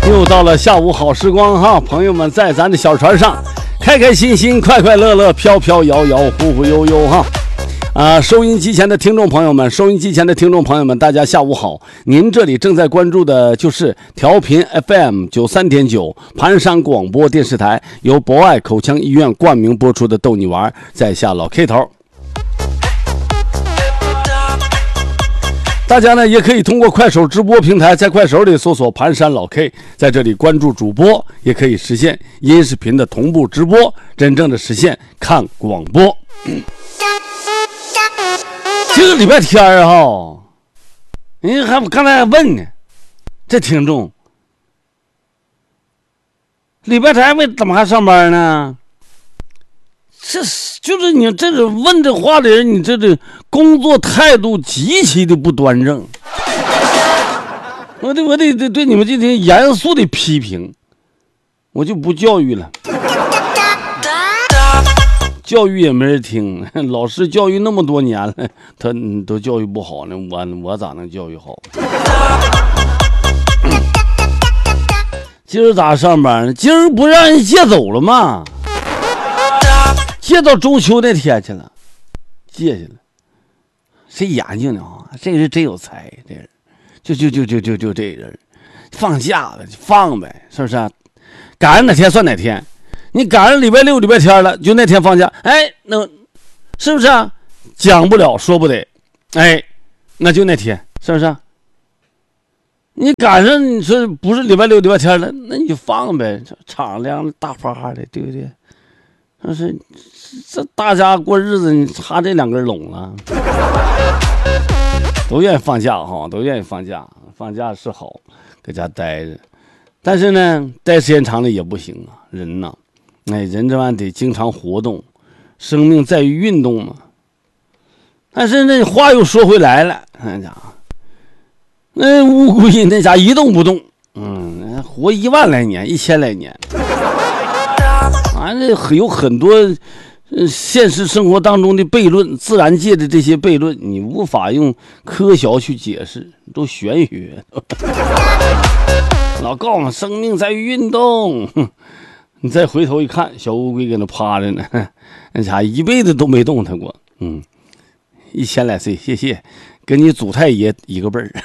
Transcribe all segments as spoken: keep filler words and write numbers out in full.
又到了下午好时光哈，朋友们在咱的小船上开开心心快快乐乐飘飘摇摇忽忽悠悠哈。啊，收音机前的听众朋友们，收音机前的听众朋友们，大家下午好！您这里正在关注的就是调频 F M 九三点九盘山广播电视台，由博爱口腔医院冠名播出的逗你玩，在下老 K 头。大家呢也可以通过快手直播平台，在快手里搜索盘山老 K， 在这里关注主播，也可以实现音视频的同步直播，真正的实现看广播。这个礼拜天儿哈，人还刚才还问呢，这听众，礼拜天为怎么还上班呢？这就是你这个问这话的人，你这个工作态度极其的不端正。我得我得对你们进行严肃的批评，我就不教育了。教育也没人听，老师教育那么多年了，他都教育不好呢，我我咋能教育好？今儿咋上班呢？今儿不让人借走了吗？借到中秋那天去了，借去了。谁眼睛呢啊？这人真有才，这人就就就就就就这人，放假了就放呗，是不是？赶上哪天算哪天。你赶上礼拜六礼拜天了，就那天放假，哎，那是不是啊？讲不了说不得，哎，那就那天，是不是啊？你赶上你说不是礼拜六礼拜天了，那你就放呗，敞亮大发的，对不对？但是这大家过日子，你差这两根拢了，都愿意放假哈，都愿意放假，放假是好，搁家待着，但是呢，待时间长了也不行啊，人呐。哎，人这玩意得经常活动，生命在于运动嘛。但是那话又说回来了，那家伙，那乌龟那家一动不动，嗯，活一万来年，一千来年，啊，这有很多呃现实生活当中的悖论，自然界的这些悖论，你无法用科学去解释，都玄学。老告诉我，生命在于运动。你再回头一看，小乌龟搁那趴着呢，那家一辈子都没动弹过，嗯，一千来岁，谢谢，跟你祖太爷一个辈儿。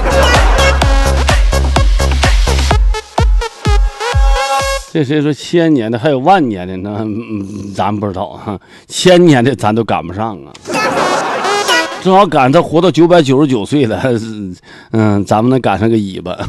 这谁说千年的还有万年的呢？嗯，咱不知道哈，千年的咱都赶不上啊。正好赶他活到九百九十九岁了，嗯，咱们能赶上个尾巴。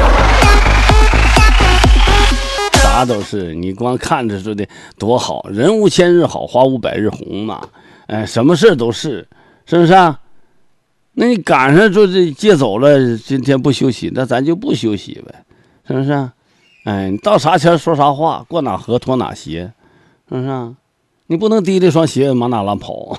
啥都是你光看着说的多好，人无千日好，花无百日红嘛，哎，什么事都是，是不是啊？那你赶上说这借走了，今天不休息，那咱就不休息呗，是不是啊？哎，你到啥前说啥话，过哪河脱哪鞋，是不是啊？你不能提这双鞋往哪乱跑。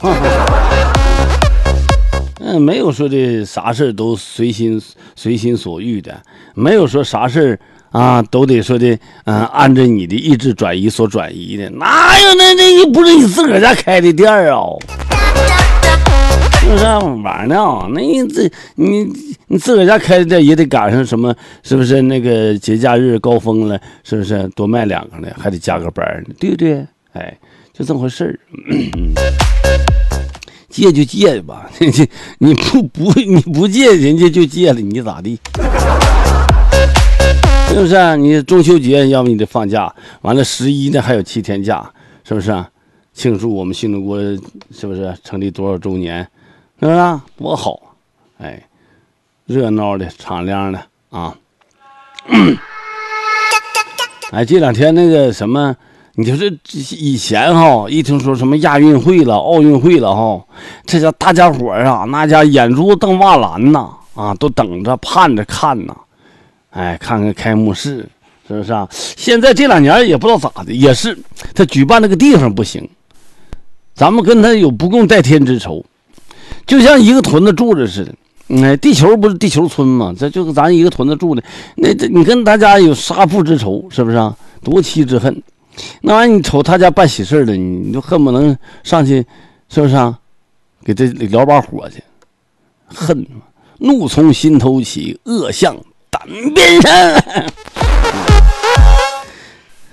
嗯，没有说的啥事都随心随心所欲的，没有说啥事啊，都得说的，嗯、呃，按照你的意志转移所转移的，哪有那那又不是你自个儿家开的店啊？是不是玩呢？那你这你你自个儿家开的店也得赶上什么？是不是那个节假日高峰了？是不是多卖两个呢？还得加个班呢，对不对？哎，就这么回事儿。借就借吧，你不不你不借，人家就借了，你咋地？是不是啊？你中秋节要不你得放假，完了十一呢还有七天假，是不是啊？庆祝我们新中国是不是成立多少周年？是不是啊？多好！哎，热闹的、敞亮的啊！哎，这两天那个什么，你就是以前哈，一听说什么亚运会了、奥运会了哈，这叫大家伙啊，那家眼珠瞪挖蓝呐，啊，都等着盼着看呐。哎，看看开幕式，是不是啊？现在这两年也不知道咋的，也是他举办那个地方不行，咱们跟他有不共戴天之仇，就像一个屯子住着似的。哎，地球不是地球村吗？这就跟咱一个屯子住的，那这你跟他家有杀父之仇，是不是啊？夺妻之恨，那玩意你瞅他家办喜事的，你就恨不能上去，是不是啊？给这燎把火去，恨怒从心头起，恶向胆边生。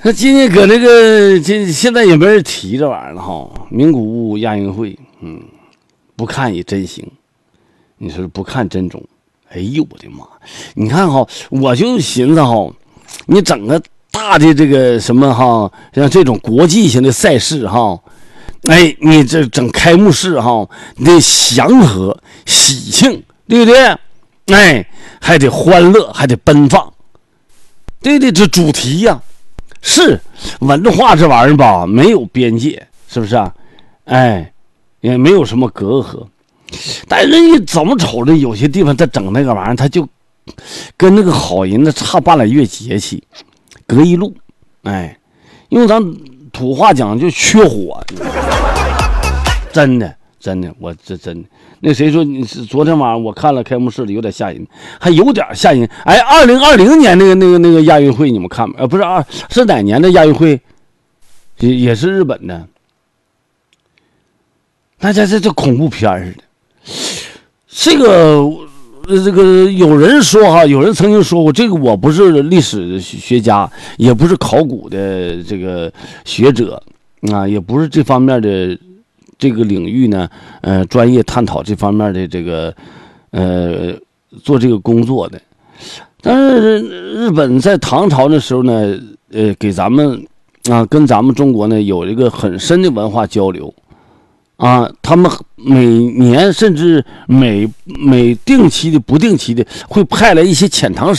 那今天搁这个这现在也没人提这玩意儿了哈。名古屋亚运会，嗯，不看也真行。你说不看真中，哎呦我的妈！你看哈，我就寻思哈，你整个大的这个什么哈，像这种国际性的赛事哈，哎，你这整开幕式哈，你得祥和喜庆，对不对？哎，还得欢乐，还得奔放，对对，这主题呀、啊，是文化这玩意儿吧，没有边界，是不是啊？哎，也没有什么隔阂。但是人家怎么瞅着有些地方他整那个玩意儿，他就跟那个好人呢差半拉月节气，隔一路。哎，用咱土话讲就缺火，真的真的，我这真的。那谁说你是昨天晚上我看了开幕式里有点吓人，还有点吓人。哎，二零二零年那个那个那个亚运会你们看没？呃，不是二是哪年的亚运会？也也是日本的。大家这这恐怖片似的。这个这个有人说哈，有人曾经说过，这个我不是历史学家，也不是考古的这个学者啊，也不是这方面的这个领域呢，呃，专业探讨这方面的这个呃做这个工作的。但是日本在唐朝的时候呢，呃，给咱们啊跟咱们中国呢有一个很深的文化交流。啊，他们每年甚至每每定期的、不定期的会派来一些遣唐使。